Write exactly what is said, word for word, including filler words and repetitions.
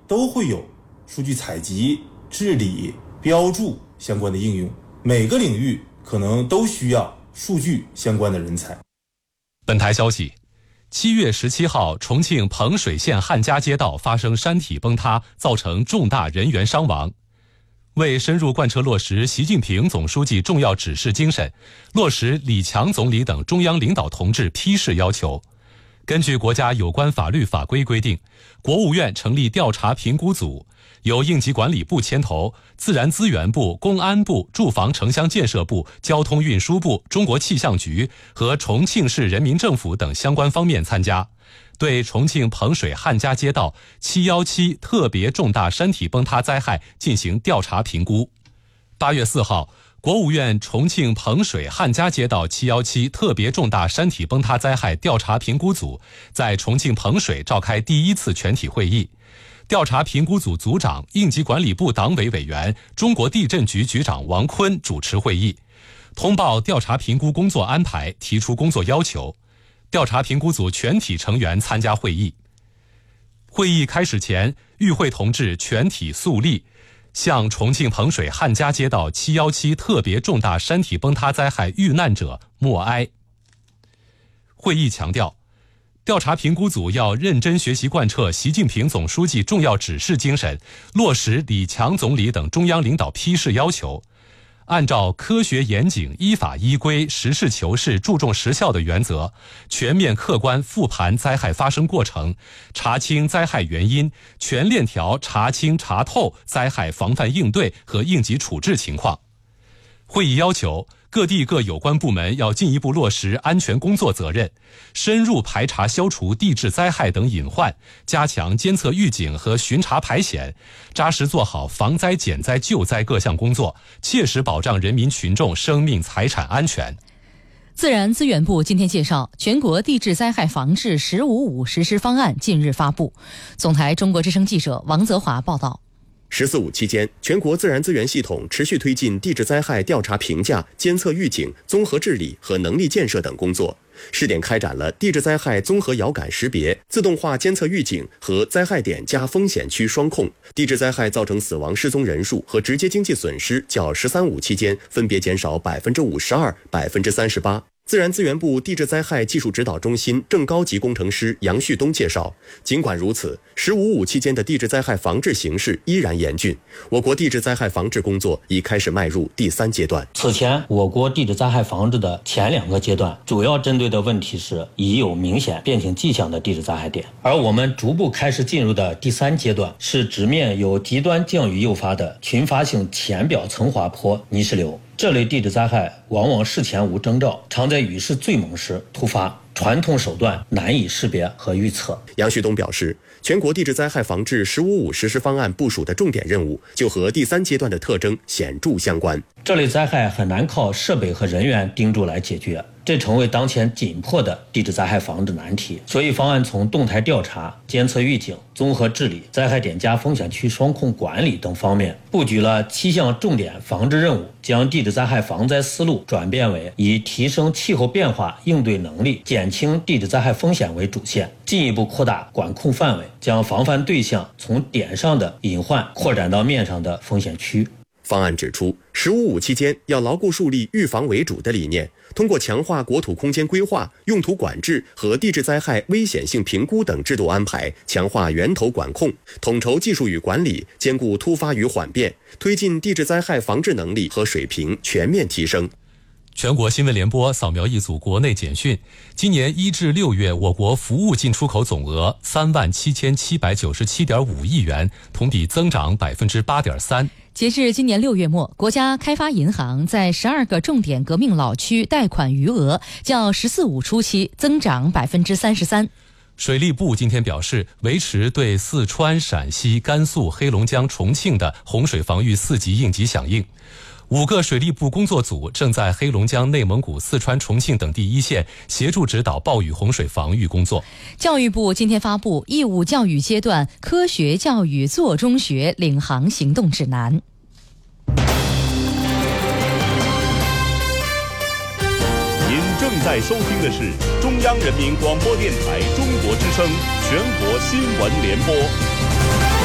都会有数据采集、治理、标注相关的应用，每个领域可能都需要数据相关的人才。 本台消息，七月十七号，重庆彭水县汉家街道发生山体崩塌，造成重大人员伤亡。为深入贯彻落实习近平总书记重要指示精神，落实李强总理等中央领导同志批示要求，根据国家有关法律法规规定，国务院成立调查评估组，由应急管理部牵头，自然资源部、公安部、住房城乡建设部、交通运输部、中国气象局和重庆市人民政府等相关方面参加，对重庆彭水汉家街道七一七特别重大山体崩塌灾害进行调查评估。八月四号，国务院重庆彭水汉家街道七一七特别重大山体崩塌灾害调查评估组在重庆彭水召开第一次全体会议。调查评估组组长、应急管理部党委委员、中国地震局局长王坤主持会议，通报调查评估工作安排，提出工作要求。调查评估组全体成员参加会议。会议开始前，与会同志全体肃立，向重庆彭水汉家街道七一七特别重大山体崩塌灾害遇难者默哀。会议强调，调查评估组要认真学习贯彻习近平总书记重要指示精神，落实李强总理等中央领导批示要求，按照科学严谨、依法依规、实事求是、注重实效的原则，全面客观复盘灾害发生过程，查清灾害原因，全链条查清查透灾害防范应对和应急处置情况。会议要求各地各有关部门要进一步落实安全工作责任，深入排查消除地质灾害等隐患，加强监测预警和巡查排险，扎实做好防灾减灾救灾各项工作，切实保障人民群众生命财产安全。 自然资源部今天介绍，全国地质灾害防治“十五五”实施方案近日发布。总台中国之声记者王泽华报道。 十四五期间，全国自然资源系统持续推进地质灾害调查评价、监测预警、综合治理和能力建设等工作，试点开展了地质灾害综合遥感识别、自动化监测预警和灾害点加风险区双控。地质灾害造成死亡失踪人数和直接经济损失较“十三五”期间分别减少百分之五十二、百分之三十八。自然资源部地质灾害技术指导中心正高级工程师杨旭东介绍，尽管如此，“十五五”期间的地质灾害防治形势依然严峻，我国地质灾害防治工作已开始迈入第三阶段。 此前，我国地质灾害防治的前两个阶段，主要针对的问题是已有明显变形迹象的地质灾害点，而我们逐步开始进入的第三阶段，是直面由极端降雨诱发的群发性浅表层滑坡泥石流。这类地质灾害往往事前无征兆，常在雨势最猛时突发，传统手段难以识别和预测。 杨旭东表示，全国地质灾害防治“十五五”实施方案部署的重点任务就和第三阶段的特征显著相关。 这类灾害很难靠设备和人员盯住来解决，这成为当前紧迫的地质灾害防治难题。所以方案从动态调查、监测预警、综合治理、灾害点加风险区双控管理等方面，布局了七项重点防治任务，将地质灾害防灾思路转变为以提升气候变化应对能力、减轻地质灾害风险为主线，进一步扩大管控范围，将防范对象从点上的隐患扩展到面上的风险区。 方案指出，“十五五”期间要牢固树立预防为主的理念，通过强化国土空间规划、用途管制和地质灾害危险性评估等制度安排，强化源头管控，统筹技术与管理，兼顾突发与缓变，推进地质灾害防治能力和水平全面提升。 全国新闻联播扫描一组国内简讯。今年一至六月，我国服务进出口总额三万七千七百九十七点五亿元，同比增长百分之八点三。 截至今年六月末，国家开发银行在十二个重点革命老区贷款余额较“十四五”初期增长百分之三十三。 水利部今天表示，维持对四川、陕西、甘肃、黑龙江、重庆的洪水防御四级应急响应。五个水利部工作组正在黑龙江、内蒙古、四川、重庆等地一线协助指导暴雨洪水防御工作。 教育部今天发布义务教育阶段科学教育做中学领航行动指南。 您正在收听的是中央人民广播电台中国之声全国新闻联播。